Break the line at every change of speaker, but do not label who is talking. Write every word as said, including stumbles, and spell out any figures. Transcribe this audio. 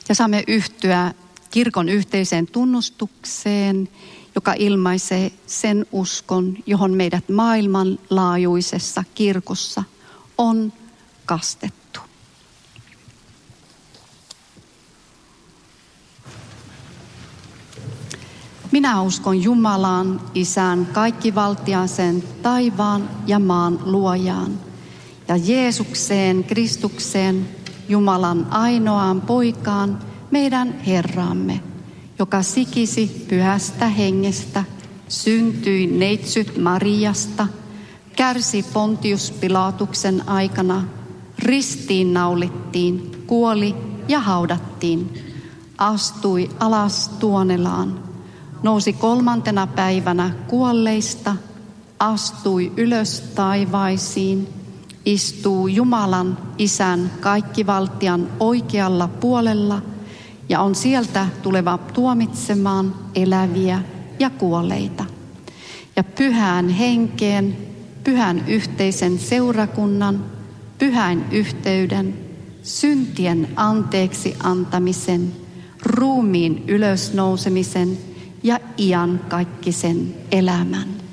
Ja saamme yhtyä kirkon yhteiseen tunnustukseen, joka ilmaisee sen uskon, johon meidät maailmanlaajuisessa kirkossa on kastettu. Minä uskon Jumalaan, Isään, kaikkivaltiaaseen, taivaan ja maan luojaan, ja Jeesukseen, Kristukseen, Jumalan ainoaan poikaan, meidän Herraamme, joka sikisi pyhästä hengestä, syntyi neitsyt Mariasta, kärsi Pontius Pilatuksen aikana, ristiin naulittiin, kuoli ja haudattiin, astui alas tuonelaan, nousi kolmantena päivänä kuolleista, astui ylös taivaisiin, istuu Jumalan Isän kaikkivaltian oikealla puolella ja on sieltä tuleva tuomitsemaan eläviä ja kuolleita. Ja pyhään henkeen, pyhän yhteisen seurakunnan, pyhän yhteyden, syntien anteeksi antamisen, ruumiin ylösnousemisen ja iankaikkisen elämän.